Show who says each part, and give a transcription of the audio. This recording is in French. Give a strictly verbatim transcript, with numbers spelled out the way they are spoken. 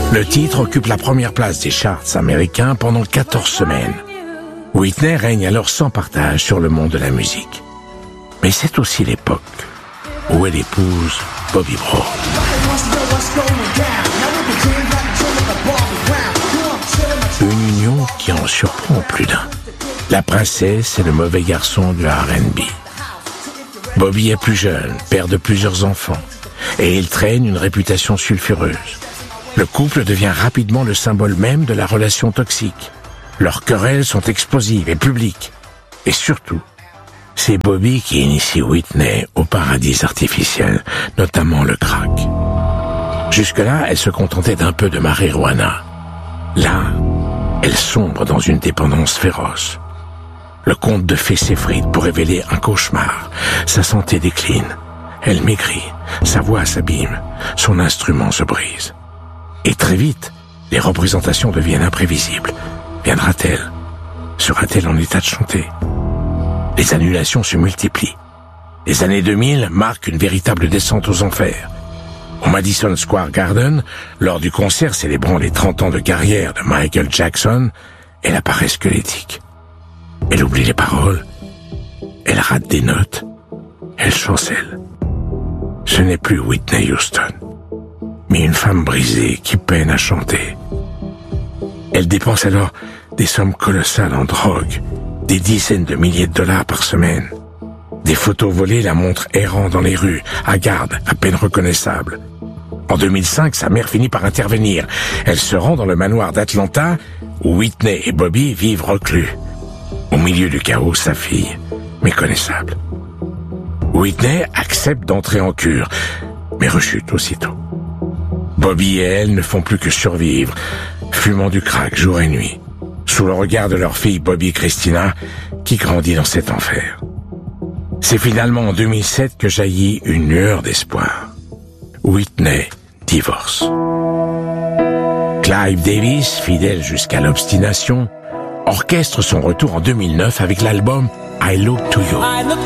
Speaker 1: Le titre occupe la première place des charts américains pendant quatorze semaines. Whitney règne alors sans partage sur le monde de la musique. Mais c'est aussi l'époque où elle épouse Bobby Brown. Une union qui en surprend plus d'un. La princesse et le mauvais garçon du R and B. Bobby est plus jeune, père de plusieurs enfants, et il traîne une réputation sulfureuse. Le couple devient rapidement le symbole même de la relation toxique. Leurs querelles sont explosives et publiques. Et surtout, c'est Bobby qui initie Whitney au paradis artificiel, notamment le crack. Jusque-là, elle se contentait d'un peu de marijuana. Là, elle sombre dans une dépendance féroce. Le conte de fées s'effrite pour révéler un cauchemar. Sa santé décline. Elle maigrit. Sa voix s'abîme. Son instrument se brise. Et très vite, les représentations deviennent imprévisibles. Viendra-t-elle? Sera-t-elle en état de chanter? Les annulations se multiplient. Les années deux mille marquent une véritable descente aux enfers. Au Madison Square Garden, lors du concert célébrant les trente ans de carrière de Michael Jackson, elle apparaît squelettique. Elle oublie les paroles, elle rate des notes, elle chancelle. Ce n'est plus Whitney Houston, mais une femme brisée qui peine à chanter. Elle dépense alors des sommes colossales en drogue, des dizaines de milliers de dollars par semaine. Des photos volées la montrent errant dans les rues, hagarde, à peine reconnaissable. En deux mille cinq, sa mère finit par intervenir. Elle se rend dans le manoir d'Atlanta, où Whitney et Bobby vivent reclus. Au milieu du chaos, sa fille, méconnaissable. Whitney accepte d'entrer en cure, mais rechute aussitôt. Bobby et elle ne font plus que survivre, fumant du crack jour et nuit, sous le regard de leur fille Bobby Christina, qui grandit dans cet enfer. C'est finalement en deux mille sept que jaillit une lueur d'espoir. Whitney divorce. Clive Davis, fidèle jusqu'à l'obstination, orchestre son retour en deux mille neuf avec l'album I Look to You.